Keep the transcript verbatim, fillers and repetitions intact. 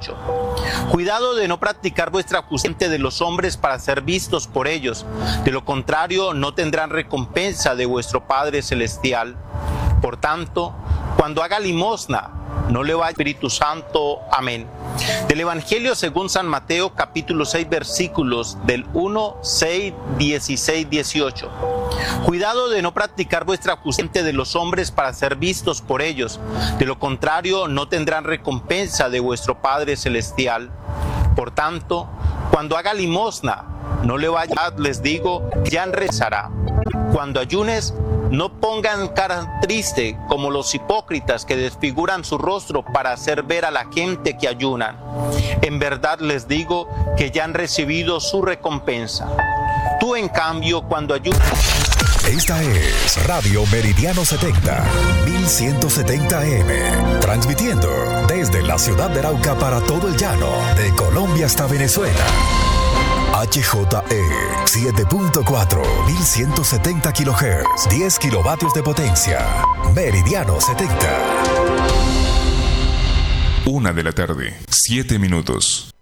Cuidado de no practicar vuestra justicia de los hombres para ser vistos por ellos. De lo contrario, no tendrán recompensa de vuestro Padre Celestial. Por tanto, cuando haga limosna, no le vaya Espíritu Santo. Amén. Del Evangelio según San Mateo, capítulo seis, versículos del uno, seis, dieciséis, dieciocho. Cuidado de no practicar vuestra justicia de los hombres para ser vistos por ellos. De lo contrario, no tendrán recompensa de vuestro Padre Celestial. Por tanto, cuando haga limosna, no le vaya, les digo, ya rezará. Cuando ayunes, no pongan cara triste como los hipócritas que desfiguran su rostro para hacer ver a la gente que ayunan. En verdad les digo que ya han recibido su recompensa. Tú, en cambio, cuando ayunas... Esta es Radio Meridiano setenta, mil ciento setenta A M, transmitiendo desde la ciudad de Arauca para todo el llano, de Colombia hasta Venezuela. H J E siete punto cuatro, mil ciento setenta kilohertz, diez kilovatios de potencia. Meridiano setenta. Una de la tarde, siete minutos.